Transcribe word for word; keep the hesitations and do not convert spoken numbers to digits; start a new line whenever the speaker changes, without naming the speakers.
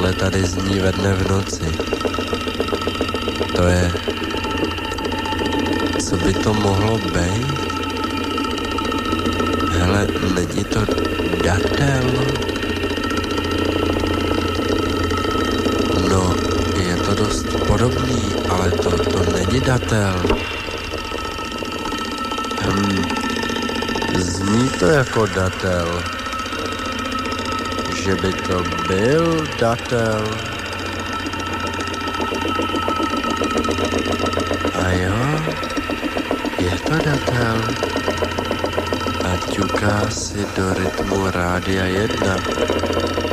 tohle tady zní ve dne v noci. To je... Co by to mohlo být? Hele, není to datel? No, je to dost podobný, ale to, to není datel. Hm, zní to jako datel. Že by to byl datel. A jo, je to datel. A ťuká si do rytmu Rádia jedna.